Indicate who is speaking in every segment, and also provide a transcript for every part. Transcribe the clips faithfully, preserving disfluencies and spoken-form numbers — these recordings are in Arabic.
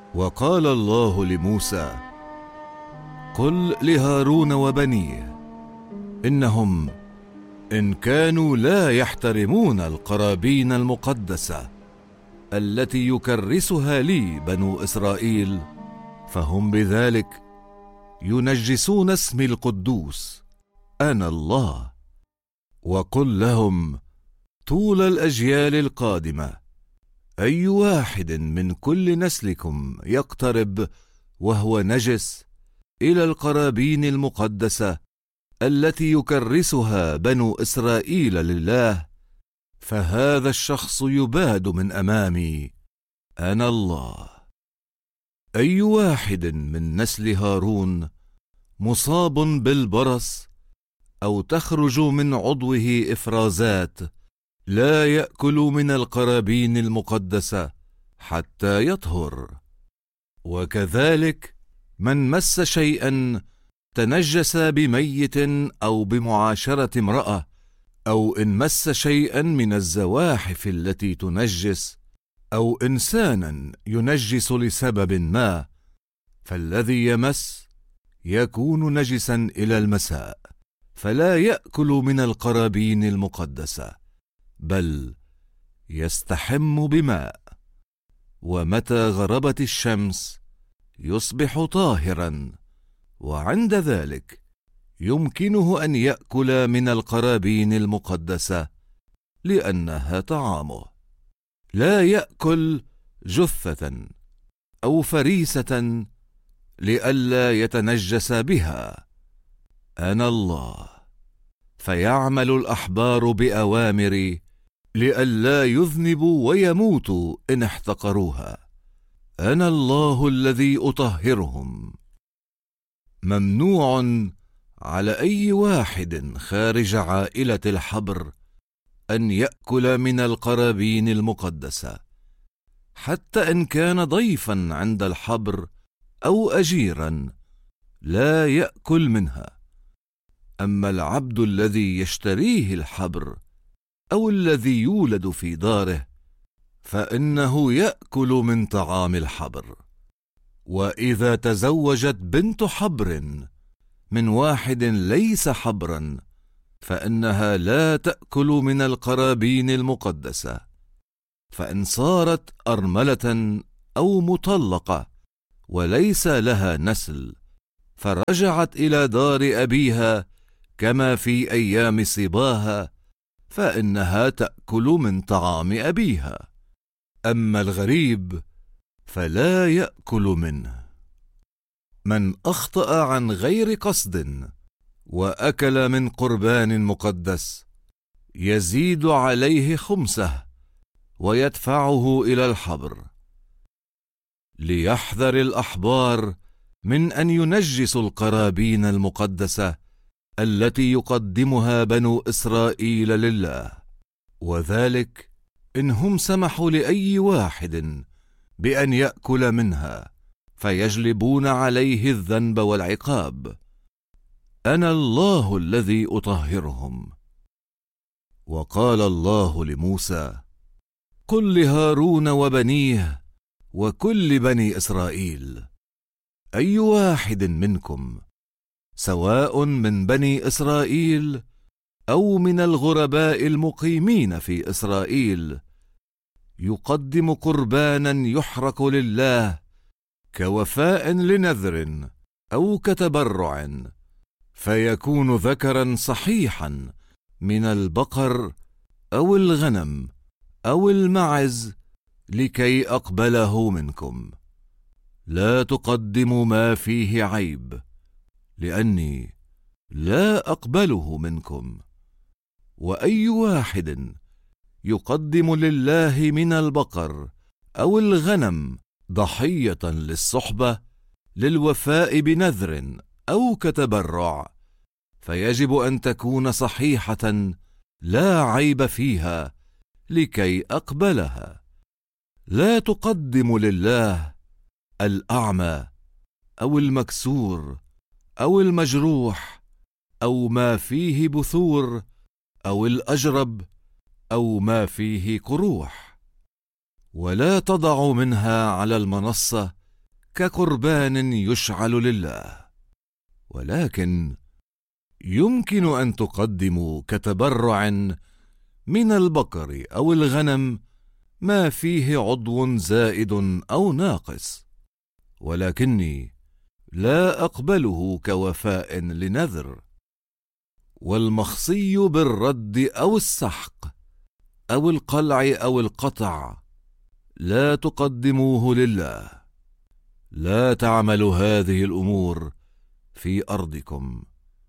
Speaker 1: وقال الله لموسى: قل لهارون وبنيه إنهم إن كانوا لا يحترمون القرابين المقدسة التي يكرسها لي بنو إسرائيل، فهم بذلك ينجسون اسمي القدوس أنا الله. وقل لهم طول الأجيال القادمة: أي واحد من كل نسلكم يقترب وهو نجس إلى القرابين المقدسة التي يكرسها بنو إسرائيل لله، فهذا الشخص يباد من أمامي أنا الله. أي واحد من نسل هارون مصاب بالبرص أو تخرج من عضوه إفرازات لا يأكل من القرابين المقدسة حتى يطهر. وكذلك من مس شيئا تنجس بميت أو بمعاشرة امرأة، أو إن مس شيئا من الزواحف التي تنجس، أو إنسانا ينجس لسبب ما، فالذي يمس يكون نجسا إلى المساء، فلا يأكل من القرابين المقدسة، بل يستحم بماء، ومتى غربت الشمس يصبح طاهرا، وعند ذلك يمكنه أن يأكل من القرابين المقدسة لأنها طعامه. لا يأكل جثة أو فريسة لئلا يتنجس بها أنا الله. فيعمل الأحبار بأوامري لئلا يذنبوا ويموتوا إن احتقروها أنا الله الذي أطهرهم. ممنوع على أي واحد خارج عائلة الحبر أن يأكل من القرابين المقدسة، حتى إن كان ضيفا عند الحبر أو أجيرا لا يأكل منها. أما العبد الذي يشتريه الحبر أو الذي يولد في داره فإنه يأكل من طعام الحبر. وإذا تزوجت بنت حبر من واحد ليس حبرا فإنها لا تأكل من القرابين المقدسة. فإن صارت أرملة أو مطلقة وليس لها نسل فرجعت إلى دار أبيها كما في أيام صباها، فإنها تأكل من طعام أبيها. أما الغريب فلا يأكل منه. من أخطأ عن غير قصد وأكل من قربان مقدس يزيد عليه خمسه ويدفعه إلى الحبر. ليحذر الأحبار من أن ينجسوا القرابين المقدسة التي يقدمها بنو إسرائيل لله، وذلك إن هم سمحوا لأي واحد بأن يأكل منها فيجلبون عليه الذنب والعقاب. أنا الله الذي أطهرهم. وقال الله لموسى: قل لهارون وبنيه وكل بني إسرائيل: أي واحد منكم سواء من بني إسرائيل أو من الغرباء المقيمين في إسرائيل يقدم قربانا يحرق لله كوفاء لنذر أو كتبرع، فيكون ذكرا صحيحا من البقر أو الغنم أو المعز لكي أقبله منكم. لا تقدموا ما فيه عيب، لأني لا أقبله منكم. وأي واحد يقدم لله من البقر أو الغنم ضحية للصحبة للوفاء بنذر أو كتبرع فيجب أن تكون صحيحة لا عيب فيها لكي أقبلها. لا تقدم لله الأعمى أو المكسور أو المجروح أو ما فيه بثور أو الأجرب أو ما فيه قروح. ولا تضع منها على المنصة كقربان يشعل لله، ولكن يمكن أن تقدموا كتبرع من البقر أو الغنم ما فيه عضو زائد أو ناقص، ولكني لا أقبله كوفاء لنذر. والمخصي بالرد أو السحق أو القلع أو القطع لا تقدموه لله. لا تعملوا هذه الأمور في أرضكم.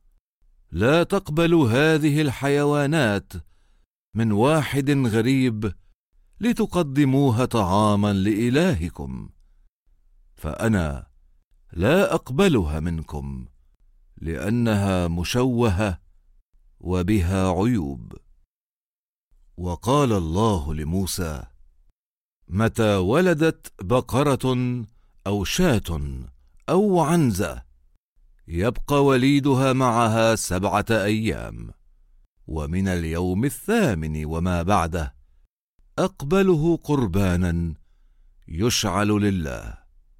Speaker 1: لا تقبلوا هذه الحيوانات من واحد غريب لتقدموها طعاما لإلهكم، فأنا لا أقبلها منكم لأنها مشوهة وبها عيوب. وقال الله لموسى: متى ولدت بقرة أو شاة أو عنزة يبقى وليدها معها سبعة أيام، ومن اليوم الثامن وما بعده أقبله قربانا يشعل لله.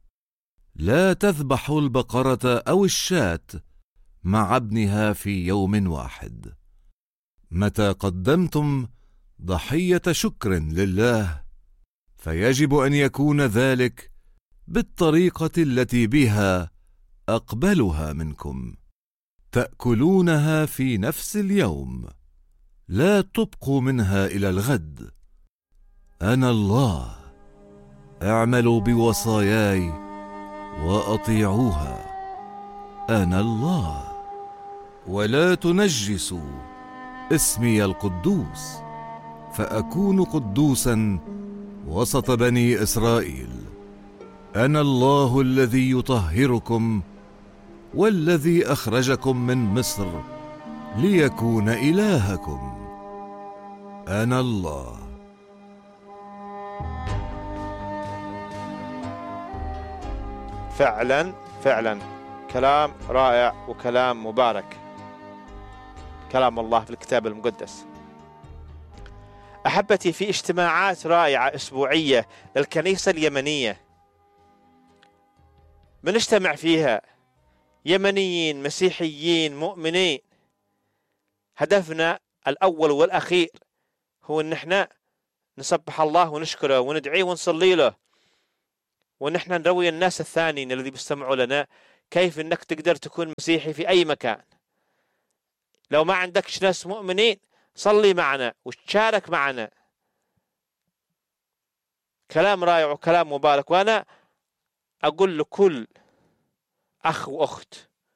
Speaker 1: لا تذبحوا البقرة أو الشاة مع ابنها في يوم واحد. متى قدمتم ضحية شكر لله فيجب أن يكون ذلك بالطريقة التي بها أقبلها منكم. تأكلونها في نفس اليوم، لا تبقوا منها إلى الغد. أنا الله، اعملوا بوصاياي وأطيعوها. أنا الله. ولا تنجسوا اسمي القدوس، فأكون قدوسا وسط بني إسرائيل. أنا الله الذي يطهركم والذي أخرجكم من مصر ليكون إلهكم. أنا الله.
Speaker 2: فعلا فعلا كلام رائع وكلام مبارك، كلام الله في الكتاب المقدس. أحبتي، في اجتماعات رائعة أسبوعية للكنيسة اليمنية بنجتمع فيها يمنيين مسيحيين مؤمنين. هدفنا الأول والأخير هو أن احنا نسبح الله ونشكره وندعيه ونصلي له، وأن احنا نروي الناس الثانيين الذي بيستمعوا لنا كيف أنك تقدر تكون مسيحي في أي مكان. لو ما عندكش ناس مؤمنين صلي معنا وتشارك معنا. كلام رائع وكلام مبارك. وأنا أقول لكل أخ وأخت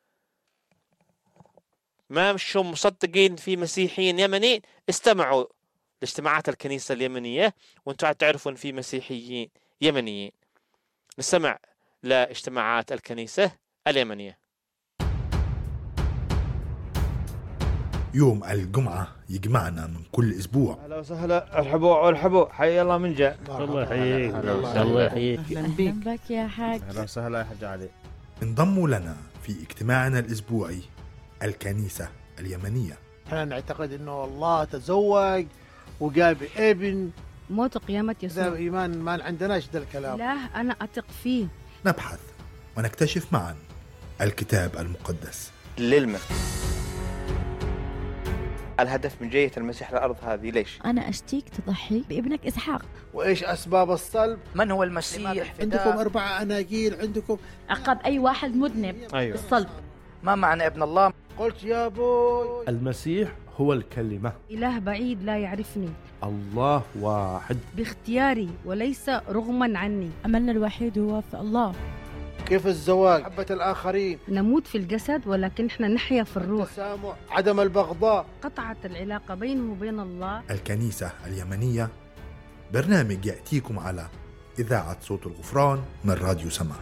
Speaker 2: ما مش مصدقين في مسيحيين يمنيين، استمعوا لاجتماعات الكنيسة اليمنية وانتم تعرفوا أن في مسيحيين يمنيين. نستمع لاجتماعات الكنيسة اليمنية.
Speaker 3: يوم الجمعة يجمعنا من كل أسبوع.
Speaker 2: أهلا وسهلا، ارحبوا ارحبوا، حي الله من جاء.
Speaker 4: الله يحييك، الله يحييك.
Speaker 5: أهلا بك يا حاج.
Speaker 2: أهلا وسهلا يا حاج علي.
Speaker 3: انضموا لنا في اجتماعنا الأسبوعي الكنيسة اليمنية.
Speaker 6: احنا نعتقد انه الله تزوج وجاب ابن،
Speaker 5: موت قيامة يسوع.
Speaker 6: هذا ايمان ما عندناش ذا الكلام.
Speaker 5: لا انا اثق فيه.
Speaker 3: نبحث ونكتشف معا الكتاب المقدس
Speaker 2: للمة. الهدف من جية المسيح للأرض هذه ليش؟
Speaker 7: أنا أشتيك تضحي بابنك إسحاق.
Speaker 6: وايش اسباب الصلب؟
Speaker 8: من هو المسيح؟
Speaker 6: عندكم اربع اناجيل، عندكم
Speaker 7: عقاب أي واحد مذنب.
Speaker 2: أيوة.
Speaker 7: بالصلب.
Speaker 8: ما معنى ابن الله؟
Speaker 6: قلت يا بوي
Speaker 4: المسيح هو الكلمة.
Speaker 5: إله بعيد لا يعرفني.
Speaker 4: الله واحد.
Speaker 5: باختياري وليس رغما عني.
Speaker 7: أملنا الوحيد هو في الله.
Speaker 6: كيف الزواج؟ محبة الآخرين،
Speaker 5: نموت في الجسد ولكن احنا نحيا في الروح.
Speaker 6: التسامح، عدم البغضاء.
Speaker 5: قطعت العلاقة بينه وبين الله.
Speaker 3: الكنيسة اليمنية، برنامج يأتيكم على إذاعة صوت الغفران من راديو سما.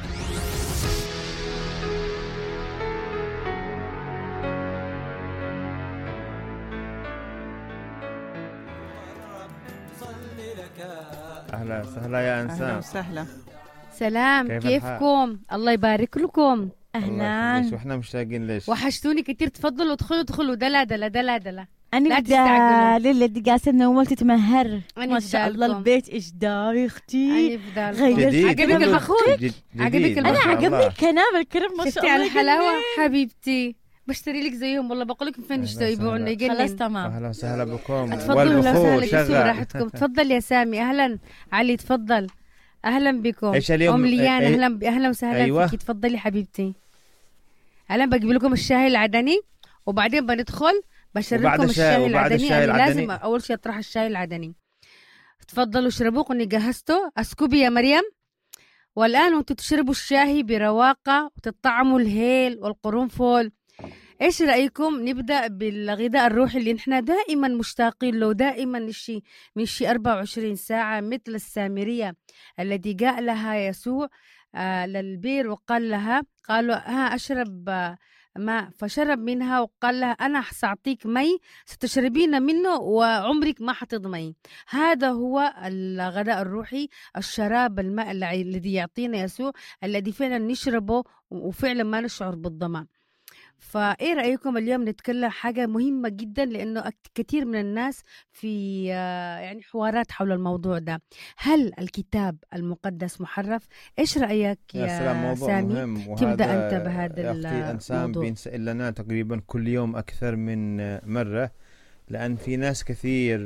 Speaker 2: أهلا وسهلا يا إنسان.
Speaker 9: أهلا وسهلا.
Speaker 5: سلام،
Speaker 2: كيف
Speaker 5: كيفكم؟ الله يبارك لكم.
Speaker 2: ليش
Speaker 5: أهلا،
Speaker 2: وإحنا مشتاقين ليش؟
Speaker 5: وحشتوني كتير. تفضلوا ادخلوا ادخلوا. دلا دلا دلا دلا.
Speaker 7: أنا
Speaker 5: لا
Speaker 7: بدال
Speaker 5: تستعجلوا.
Speaker 7: اللي قاسنا وما تتمهر.
Speaker 5: أنا
Speaker 7: ما شاء الله
Speaker 5: بدالكم.
Speaker 7: البيت إيش دار يا أختي.
Speaker 5: أنا بدالكم.
Speaker 7: غيرت
Speaker 9: جديد.
Speaker 5: عجبك
Speaker 7: كلام
Speaker 5: البخور؟
Speaker 9: جديد-
Speaker 5: عجبك
Speaker 9: جديد،
Speaker 5: البخور؟
Speaker 9: ما
Speaker 7: أنا
Speaker 9: شاء
Speaker 7: عجبني
Speaker 9: الله.
Speaker 7: الكلام الكرم ما شاء
Speaker 5: شفتي
Speaker 7: الله.
Speaker 5: على الحلاوة
Speaker 7: يجنن.
Speaker 5: حبيبتي، بشتري لك زيهم والله. بقول لك فين
Speaker 9: أهلا
Speaker 5: يشتري يبيعون
Speaker 9: وسهلا.
Speaker 5: يجنن.
Speaker 7: خلاص تمام.
Speaker 9: اهلا وسهلا بكم.
Speaker 5: تفضلوا لو
Speaker 9: والبخور
Speaker 5: سهلا قصوا
Speaker 9: شغال.
Speaker 5: راحتكم. تفضل يا سامي. اهلا علي، تفضل. اهلا بكم.
Speaker 9: ايش اليوم؟
Speaker 5: ام ليان
Speaker 9: إيه-
Speaker 5: اهلا ب- اهلا وسهلا
Speaker 9: أيوة.
Speaker 5: فيكي. تفضلي حبيبتي. اهلا. بجيب لكم الشاي العدني وبعدين بندخل بشربكم
Speaker 9: وبعد الشاي-
Speaker 5: الشاي
Speaker 9: وبعد
Speaker 5: العدني.
Speaker 9: الشاي
Speaker 5: أنا
Speaker 9: العدني.
Speaker 5: لازم اول شيء اطرح الشاي العدني. تفضلوا اشربوه. اني جهزته. اسكبي يا مريم. والان وانتم تشربوا الشاي برواقه وتطعموا الهيل والقرنفل. ايش رايكم نبدا بالغذاء الروحي اللي نحن دائما مشتاقين له، دائما نشي من شي أربعة وعشرين ساعه، مثل السامريه الذي جاء لها يسوع آه للبير وقال لها، قالوا ها اشرب آه ماء، فشرب منها وقال لها انا ساعطيك مي ستشربين منه وعمرك ما حتضمي. هذا هو الغذاء الروحي، الشراب، الماء الذي يعطينا يسوع، الذي فعلا نشربه وفعلا ما نشعر بالظما. فايه رايكم اليوم نتكلم حاجه مهمه جدا، لانه كثير من الناس في يعني حوارات حول الموضوع ده. هل الكتاب المقدس محرف؟ ايش رايك يا,
Speaker 9: يا سلام، موضوع
Speaker 5: سامي؟
Speaker 9: مهم.
Speaker 5: تبدا انت بهذا
Speaker 9: يا أختي إنسان
Speaker 5: الموضوع.
Speaker 9: بينسأل لنا تقريبا كل يوم أكثر من مرة، لأن في ناس كثير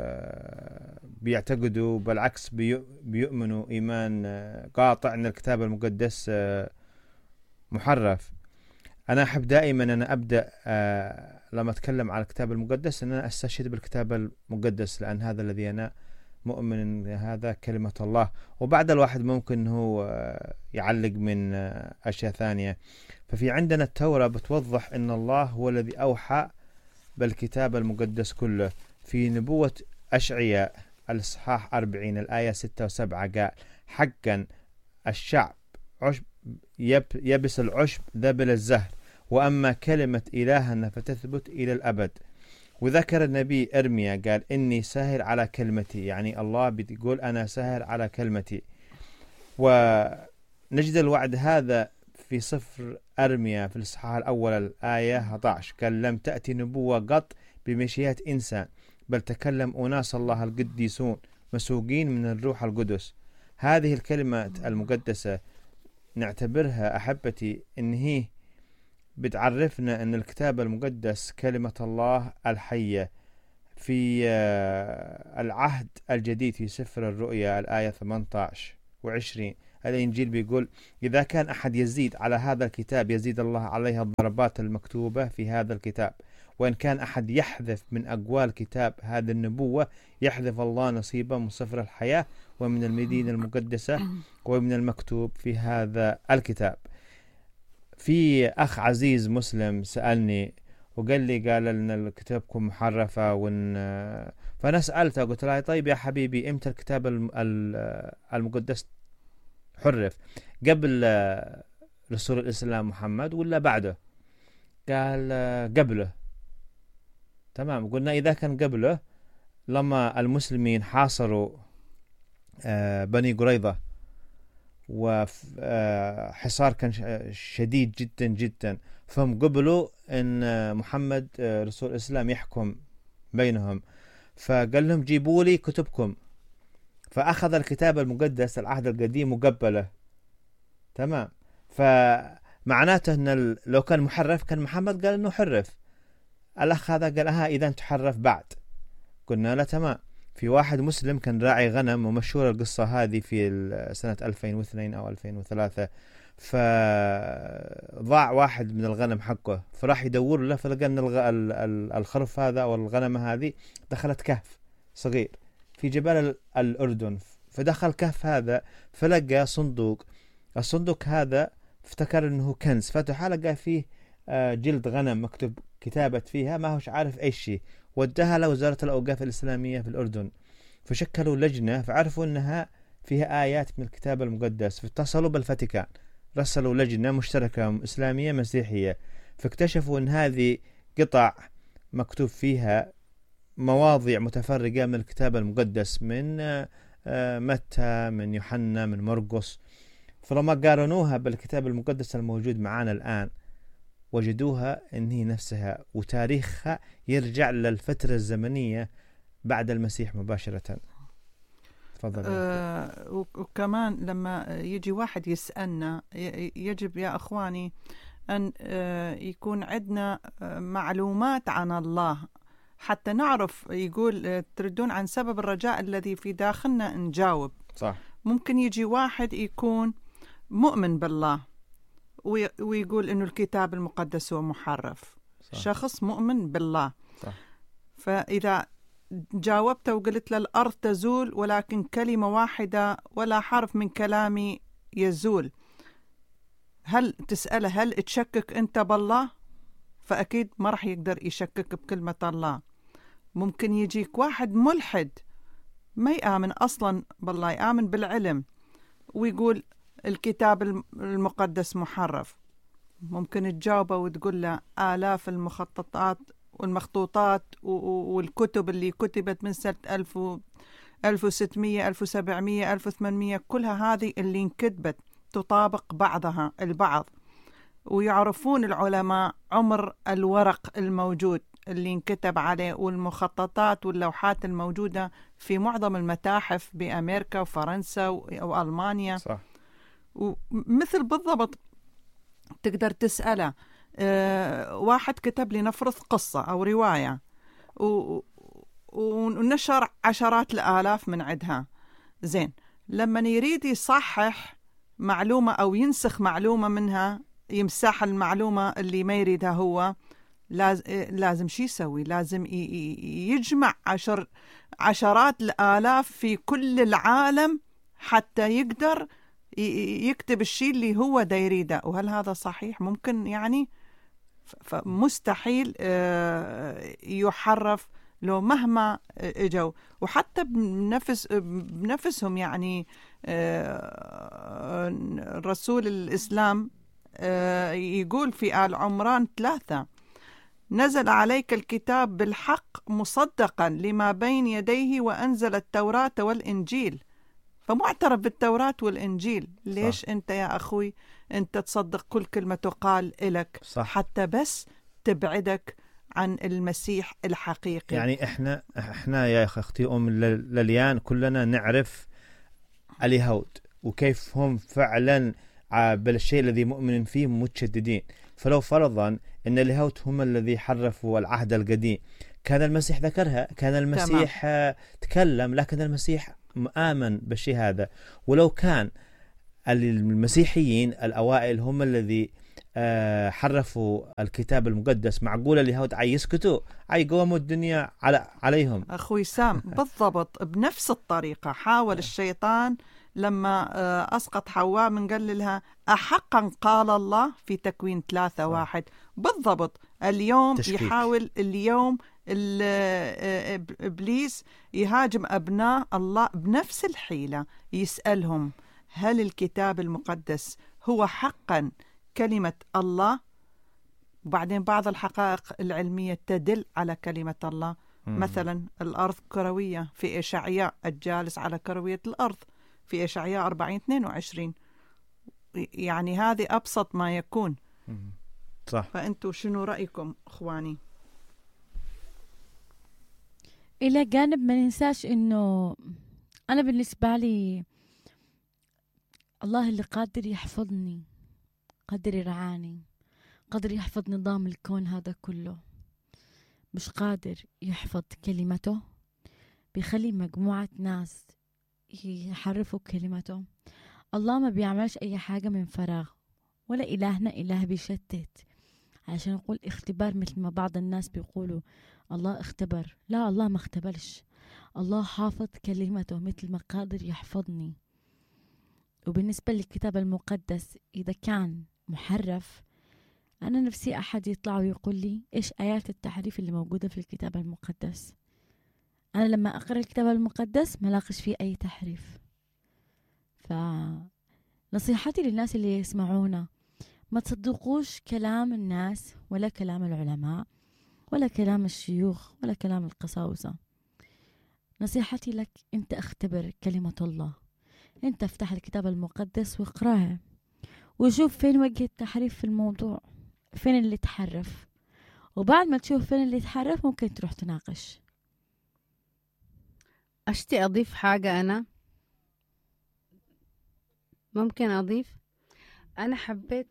Speaker 9: بيعتقدوا بالعكس بيؤمنوا إيمان قاطع أن الكتاب المقدس محرف. أنا أحب دائما أنا أبدأ لما أتكلم على الكتاب المقدس أن أنا أستشهد بالكتاب المقدس، لأن هذا الذي أنا مؤمن أن هذا كلمة الله. وبعد الواحد ممكن هو يعلق من أشياء ثانية. ففي عندنا التوراة بتوضح أن الله هو الذي أوحى بالكتاب المقدس كله. في نبوة أشعياء الإصحاح أربعين الآية ستة وسبعة قال حقا الشعب عشب يب يبس العشب ذبل الزهر، وأما كلمة إلهنا فتثبت إلى الأبد. وذكر النبي إرميا قال إني ساهر على كلمتي، يعني الله بيقول أنا ساهر على كلمتي. ونجد الوعد هذا في سفر أرميا في الإصحاح الأول الآية أحد عشر قال لم تأتي نبوة قط بمشيئة إنسان، بل تكلم أناس الله القديسون مسوقين من الروح القدس. هذه الكلمة المقدسة نعتبرها أحبتي إن هي بتعرفنا أن الكتاب المقدس كلمة الله الحية. في العهد الجديد في سفر الرؤيا الآية ثمانية عشر وعشرين الإنجيل بيقول إذا كان أحد يزيد على هذا الكتاب يزيد الله عليها الضربات المكتوبة في هذا الكتاب، وإن كان أحد يحذف من أقوال كتاب هذه النبوة يحذف الله نصيبه من سفر الحياة ومن المدينة المقدسة ومن المكتوب في هذا الكتاب. في أخ عزيز مسلم سألني وقال لي قال لنا كتابكم محرفة ون... فأنا سألته قلت له طيب يا حبيبي إمتى الكتاب المقدس حرف؟ قبل رسول الإسلام محمد ولا بعده؟ قال قبله. تمام. قلنا إذا كان قبله لما المسلمين حاصروا بني قريظة وحصار كان شديد جدا جدا، فهم قبلوا أن محمد رسول الإسلام يحكم بينهم، فقال لهم جيبوا لي كتبكم، فأخذ الكتاب المقدس العهد القديم وقبله. تمام. فمعناته أن لو كان محرف كان محمد قال أنه حرف. الأخ هذا قال ها إذا تحرف بعد. قلنا له تمام. في واحد مسلم كان راعي غنم ومشهورة القصة هذه في سنة ألفين واثنين أو ألفين وثلاثة، فضاع واحد من الغنم حقه، فراح يدور له فلقى أن الخرف هذا أو الغنمة هذه دخلت كهف صغير في جبال الأردن، فدخل كهف هذا فلقى صندوق. الصندوق هذا افتكر أنه كنز، فتح لقى فيه جلد غنم مكتوب كتابة فيها ما هوش عارف أي شيء، ودها لوزارة الأوقاف الإسلامية في الأردن، فشكلوا لجنة فعرفوا أنها فيها آيات من الكتاب المقدس، فاتصلوا بالفاتيكان رسلوا لجنة مشتركة إسلامية مسيحية، فاكتشفوا أن هذه قطع مكتوب فيها مواضيع متفرقة من الكتاب المقدس، من متى، من يوحنا، من مرقس. فلما قارنوها بالكتاب المقدس الموجود معنا الآن وجدوها ان هي نفسها، وتاريخها يرجع للفترة الزمنية بعد المسيح مباشرة. تفضل.
Speaker 10: آه وكمان لما يجي واحد يسألنا يجب يا أخواني أن آه يكون عندنا آه معلومات عن الله حتى نعرف. يقول آه تردون عن سبب الرجاء الذي في داخلنا نجاوب.
Speaker 9: صح.
Speaker 10: ممكن يجي واحد يكون مؤمن بالله ويقول إنه الكتاب المقدس هو محرف. صح. شخص مؤمن بالله.
Speaker 9: صح.
Speaker 10: فإذا جاوبته وقلت له الأرض تزول ولكن كلمة واحدة ولا حرف من كلامي يزول، هل تسأله هل تشكك أنت بالله؟ فأكيد ما رح يقدر يشكك بكلمة الله. ممكن يجيك واحد ملحد ما يآمن أصلا بالله، يآمن بالعلم، ويقول الكتاب المقدس محرف. ممكن تجاوبه وتقول له آلاف المخططات والمخطوطات والكتب اللي كتبت من سنة ألف وستمية ألف وسبعمية ألف وثمانمية، كلها هذه اللي انكتبت تطابق بعضها البعض. ويعرفون العلماء عمر الورق الموجود اللي انكتب عليه والمخططات واللوحات الموجودة في معظم المتاحف بأمريكا وفرنسا وألمانيا.
Speaker 9: صح.
Speaker 10: ومثل بالضبط تقدر تسأله أه واحد كتب لي نفرض قصة أو رواية ونشر عشرات الآلاف من عدها. زين، لما يريد يصحح معلومة أو ينسخ معلومة منها، يمسح المعلومة اللي ما يريدها هو، لازم شي يسوي؟ لازم يجمع عشر عشرات الآلاف في كل العالم حتى يقدر يكتب الشيء اللي هو دا يريده. وهل هذا صحيح؟ ممكن يعني؟ فمستحيل يحرف لو مهما اجوا. وحتى بنفس بنفسهم يعني رسول الإسلام يقول في آل عمران ثلاثة: نزل عليك الكتاب بالحق مصدقا لما بين يديه وأنزل التوراة والإنجيل. فمعترف بالتوراة والإنجيل. ليش صح. أنت يا أخوي أنت تصدق كل كلمة تقال إلك؟ صح. حتى بس تبعدك عن المسيح الحقيقي.
Speaker 9: يعني إحنا إحنا يا أختي أم لليان كلنا نعرف اليهود وكيف هم فعلا بالشيء الذي مؤمن فيه متشددين. فلو فرضا أن اليهود هم الذي حرفوا العهد القديم، كان المسيح ذكرها، كان المسيح تمام. تكلم، لكن المسيح آمن بالشيء هذا. ولو كان المسيحيين الأوائل هم الذي حرفوا الكتاب المقدس، معقول اليهود عيسكتوا عيقوموا الدنيا على عليهم؟
Speaker 10: أخوي سام بالضبط بنفس الطريقة حاول الشيطان لما أسقط حواء من قال لها أحقا قال الله في تكوين ثلاثة واحد. بالضبط اليوم تشكيك. يحاول اليوم إبليس يهاجم أبناء الله بنفس الحيلة، يسألهم هل الكتاب المقدس هو حقا كلمة الله؟ وبعدين بعض الحقائق العلمية تدل على كلمة الله. مم. مثلا الأرض كروية في إشعياء، الجالس على كروية الأرض في إشعياء أربعين اثنين وعشرين. يعني هذه أبسط ما يكون.
Speaker 9: مم. صح.
Speaker 10: فأنتوا شنو رأيكم أخواني؟
Speaker 7: إلى جانب ما ننساش إنه أنا بالنسبة لي الله اللي قادر يحفظني، قادر يرعاني، قادر يحفظ نظام الكون هذا كله. مش قادر يحفظ كلمته، بيخلي مجموعة ناس يحرفوا كلمته. الله ما بيعملش أي حاجة من فراغ، ولا إلهنا إله بيشتت عشان نقول اختبار مثل ما بعض الناس بيقولوا الله اختبر. لا، الله ما اختبرش، الله حافظ كلمته مثل ما قادر يحفظني. وبالنسبة للكتاب المقدس إذا كان محرف، أنا نفسي أحد يطلع ويقول لي إيش آيات التحريف اللي موجودة في الكتاب المقدس. أنا لما أقرأ الكتاب المقدس ما لاقش فيه أي تحريف. فنصيحتي للناس اللي يسمعونا، ما تصدقوش كلام الناس ولا كلام العلماء ولا كلام الشيوخ ولا كلام القساوسة. نصيحتي لك أنت اختبر كلمة الله، أنت افتح الكتاب المقدس واقرأها وشوف فين وجه التحريف في الموضوع. فين اللي تحرف، وبعد ما تشوف فين اللي تحرف ممكن تروح تناقش.
Speaker 5: أشتي أضيف حاجة أنا، ممكن أضيف. أنا حبيت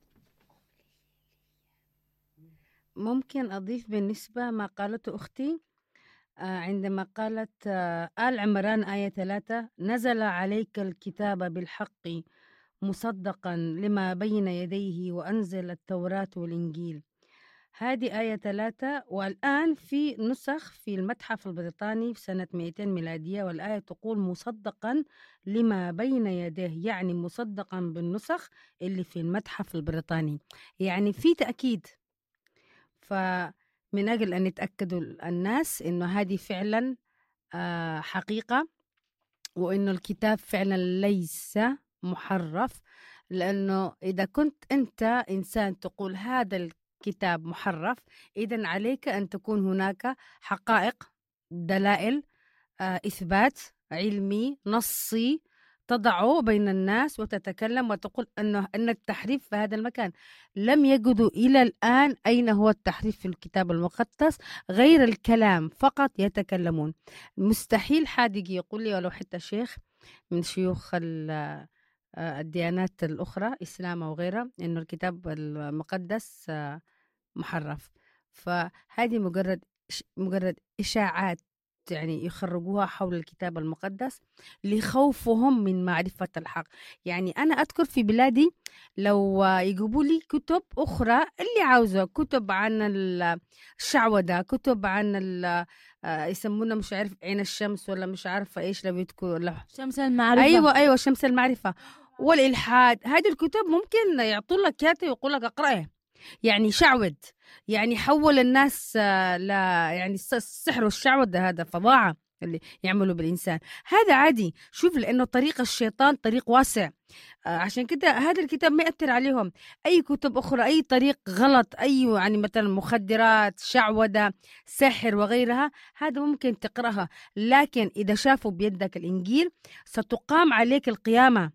Speaker 5: ممكن أضيف بالنسبة ما قالته أختي عندما قالت آل عمران آية ثلاثة: نزل عليك الكتاب بالحق مصدقا لما بين يديه وأنزل التوراة والإنجيل. هذه آية ثلاثة، والآن في نسخ في المتحف البريطاني في سنة مئتين ميلادية، والآية تقول مصدقا لما بين يديه، يعني مصدقا بالنسخ اللي في المتحف البريطاني، يعني في تأكيد. فمن أجل أن يتأكدوا الناس إنه هذه فعلا حقيقة، وإنه الكتاب فعلا ليس محرف، لأنه إذا كنت أنت إنسان تقول هذا الكتاب محرف، إذن عليك أن تكون هناك حقائق، دلائل، إثبات علمي نصي تضعه بين الناس وتتكلم وتقول أنه أن التحريف في هذا المكان. لم يجدوا إلى الآن أين هو التحريف في الكتاب المقدس غير الكلام فقط، يتكلمون. مستحيل حد يجي يقول لي ولو حتى شيخ من شيوخ الديانات الأخرى إسلام أو غيرها إنه الكتاب المقدس محرف. فهذه مجرد مجرد إشاعات يعني يخرجوها حول الكتاب المقدس لخوفهم من معرفة الحق. يعني أنا أذكر في بلادي لو يجيبوا لي كتب أخرى اللي عاوزة، كتب عن الشعوذة، كتب عن يسمونه مش عارف عين الشمس ولا مش عارفة إيش، لو يذكروا
Speaker 7: شمس المعرفة.
Speaker 5: أيوة أيوة شمس المعرفة والإلحاد. هذه الكتب ممكن يعطوا لك كاتب ويقول لك اقرأه، يعني شعوذ، يعني حول الناس ل يعني السحر والشعوذة، هذا فظاعة اللي يعملوا بالإنسان. هذا عادي، شوف، لأنه طريق الشيطان طريق واسع، عشان كده هذا الكتاب ما يأثر عليهم. أي كتب أخرى، أي طريق غلط، أي يعني مثلا مخدرات، شعوذة، سحر وغيرها، هذا ممكن تقرأها، لكن إذا شافوا بيدك الإنجيل ستقام عليك القيامة.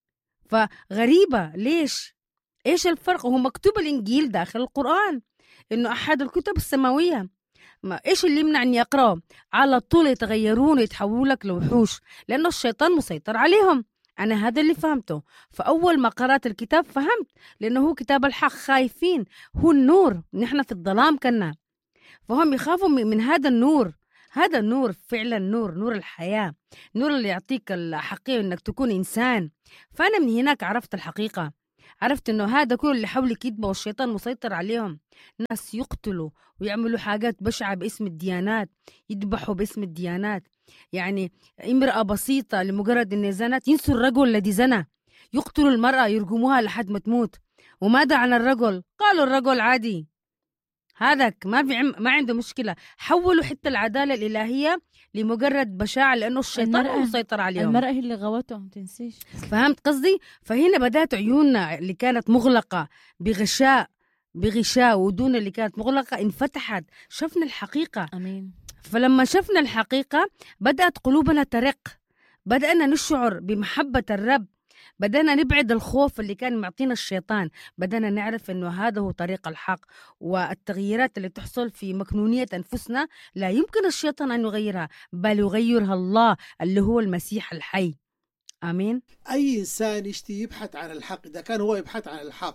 Speaker 5: فغريبة، ليش؟ إيش الفرق؟ هو مكتوب الإنجيل داخل القرآن إنه أحد الكتب السماوية، ما إيش اللي يمنع أن يقرأوا؟ على طول يتغيرون ويتحولوا لك لوحوش، لأنه الشيطان مسيطر عليهم. أنا هذا اللي فهمته. فأول ما قرأت الكتاب فهمت، لأنه هو كتاب الحق، خايفين، هو النور، نحن في الظلام كنا، فهم يخافوا من هذا النور. هذا النور فعلا نور، نور الحياة، نور اللي يعطيك الحقيقة إنك تكون إنسان. فأنا من هناك عرفت الحقيقة، عرفت إنه هذا كل اللي حولك كذبة والشيطان مسيطر عليهم. ناس يقتلوا ويعملوا حاجات بشعة باسم الديانات، يذبحوا باسم الديانات. يعني امرأة بسيطة لمجرد إن زنت ينسوا الرجل الذي زنى، يقتلوا المرأة يرجموها لحد ما تموت. وماذا عن الرجل؟ قالوا الرجل عادي، هذاك ما في عم... ما عنده مشكلة. حولوا حتى العدالة الإلهية لمجرد بشاعة، لأنه الشيطان مسيطر عليهم.
Speaker 7: المرأة هي اللي غوتهم، تنسيش.
Speaker 5: فهمت قصدي؟ فهنا بدأت عيوننا اللي كانت مغلقة بغشاء بغشاء ودون اللي كانت مغلقة انفتحت، شفنا الحقيقة.
Speaker 7: أمين.
Speaker 5: فلما شفنا الحقيقة بدأت قلوبنا ترق، بدأنا نشعر بمحبة الرب، بدأنا نبعد الخوف اللي كان معطينا الشيطان، بدأنا نعرف أنه هذا هو طريق الحق. والتغييرات اللي تحصل في مكنونية أنفسنا لا يمكن الشيطان أن يغيرها، بل يغيرها الله اللي هو المسيح الحي. آمين.
Speaker 6: أي إنسان يشتي يبحث عن الحق، إذا كان هو يبحث عن الحق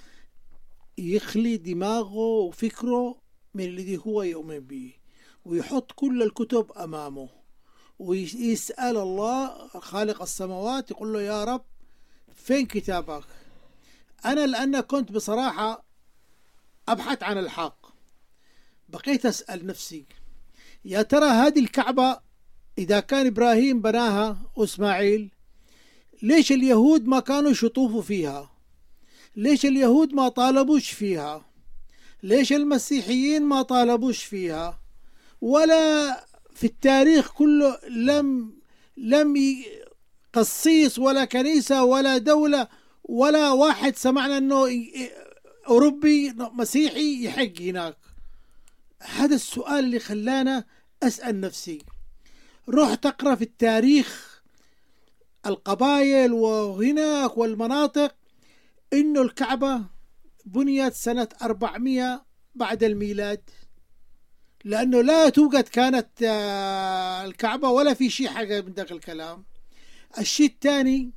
Speaker 6: يخلي دماغه وفكره من الذي هو يؤمن به، ويحط كل الكتب أمامه، ويسأل الله خالق السماوات، يقول له يا رب فين كتابك؟ أنا لأن كنت بصراحة أبحث عن الحق بقيت أسأل نفسي، يا ترى هذه الكعبة إذا كان إبراهيم بناها وإسماعيل، ليش اليهود ما كانوا يطوفوا فيها؟ ليش اليهود ما طالبوش فيها؟ ليش المسيحيين ما طالبوش فيها؟ ولا في التاريخ كله لم لم قصيص ولا كنيسة ولا دولة ولا واحد سمعنا أنه أوروبي مسيحي يحج هناك. هذا السؤال اللي خلانا أسأل نفسي. روح تقرأ في التاريخ القبائل وهناك والمناطق إنه الكعبة بنيت سنة أربعمائة بعد الميلاد، لأنه لا توجد كانت الكعبة ولا في شيء حاجة من ذاك الكلام. الشيء الثاني،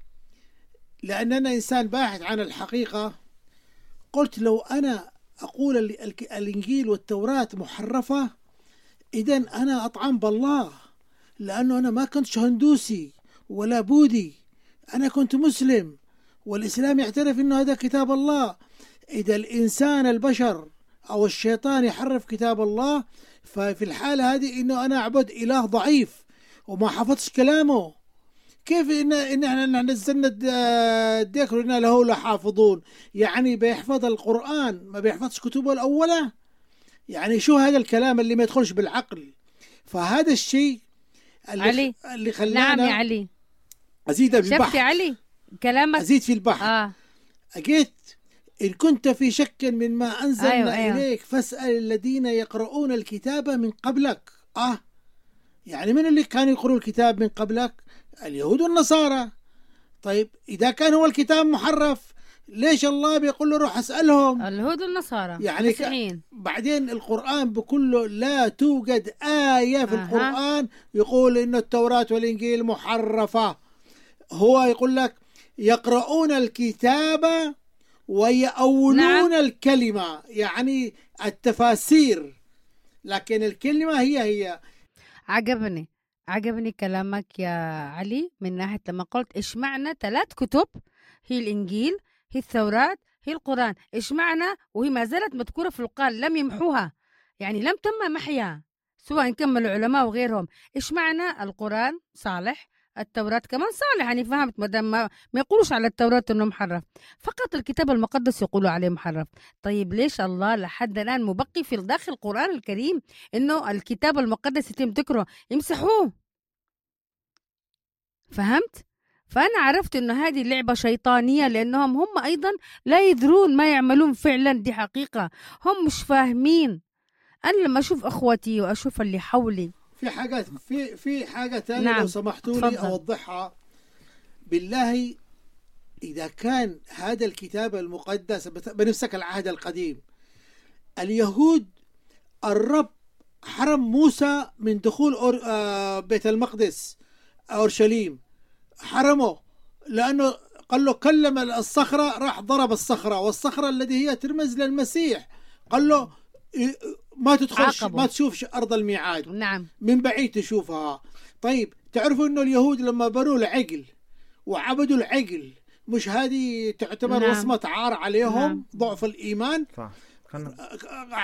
Speaker 6: لأننا إنسان باحث عن الحقيقة، قلت لو أنا أقول الإنجيل والتوراة محرفة إذن أنا أطعن بالله، لأنه أنا ما كنت هندوسي ولا بوذي، أنا كنت مسلم، والإسلام يعترف أنه هذا كتاب الله. إذا الإنسان البشر أو الشيطان يحرف كتاب الله، ففي الحالة هذه أنه أنا أعبد إله ضعيف وما حفظش كلامه. كيف إن إن إحنا نزلنا الذكر إن له لحافظون؟ يعني بيحفظ القرآن ما بيحفظش كتبه الأولى؟ يعني شو هذا الكلام اللي ما يدخلش بالعقل؟ فهذا الشيء اللي
Speaker 5: علي.
Speaker 6: اللي خلانا
Speaker 5: نعم يا علي،
Speaker 6: أزيد بالبحث.
Speaker 5: شفت يا علي كلامك؟
Speaker 6: أزيد في البحث.
Speaker 5: آه.
Speaker 6: أجيت إن كنت في شك مما أنزلنا
Speaker 5: أيوة أيوة.
Speaker 6: إليك فاسأل الذين يقرؤون الكتاب من قبلك. آه يعني من اللي كانوا يقرؤوا الكتاب من قبلك؟ اليهود والنصارى. طيب إذا كان هو الكتاب محرف ليش الله بيقول له روح أسألهم؟
Speaker 5: اليهود والنصارى
Speaker 6: يعني ك... بعدين القرآن بكله لا توجد آية في
Speaker 5: أه.
Speaker 6: القرآن يقول إن التوراة والإنجيل محرفة. هو يقول لك يقرؤون الكتاب ويأولون نعم. الكلمة، يعني التفاسير، لكن الكلمة هي هي.
Speaker 5: عجبني عجبني كلامك يا علي من ناحية لما قلت إيش معنى ثلاث كتب، هي الإنجيل، هي التوراة، هي القرآن، إيش معنى وهي ما زالت مذكورة في القرآن، لم يمحوها، يعني لم تم محيها سواء كمل العلماء وغيرهم. إيش معنى القرآن صالح، التوراة كمان صالح، يعني فهمت، ما ما يقولوش على التوراة إنه محرف، فقط الكتاب المقدس يقولوا عليه محرف. طيب ليش الله لحد الآن مبقي في داخل القرآن الكريم إنه الكتاب المقدس يتم ذكره يمسحوه؟ فهمت؟ فأنا عرفت إنه هذه لعبة شيطانية، لأنهم هم أيضا لا يدرون ما يعملون فعلا، دي حقيقة هم مش فاهمين. أنا لما أشوف أخوتي وأشوف اللي حولي
Speaker 6: في حاجات في في حاجة تانية
Speaker 5: نعم.
Speaker 6: لو سمحتوا لي أوضحها بالله. إذا كان هذا الكتاب المقدس بنفسك العهد القديم، اليهود الرب حرم موسى من دخول بيت المقدس أورشليم، حرمه لأنه قال له كلم الصخرة، راح ضرب الصخرة، والصخرة التي هي ترمز للمسيح قال له ما تدخلش ما تشوفش أرض الميعاد.
Speaker 5: نعم.
Speaker 6: من بعيد تشوفها. طيب تعرفوا إنه اليهود لما بنوا العجل وعبدوا العجل، مش هذه تعتبر نعم. وصمة عار عليهم؟ نعم. ضعف الإيمان.
Speaker 9: صح.